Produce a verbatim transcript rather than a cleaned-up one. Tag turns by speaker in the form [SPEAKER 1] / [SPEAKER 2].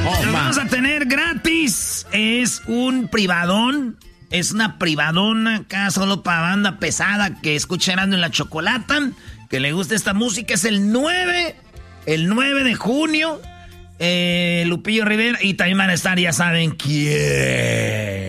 [SPEAKER 1] Lo vamos a tener gratis. Es un privadón. Es una privadona acá solo para banda pesada que escucha Erasmo en la Chocolata. Que le gusta esta música. Es el nueve. El nueve de junio. Eh, Lupillo Rivera. Y también van a estar, ya saben quién.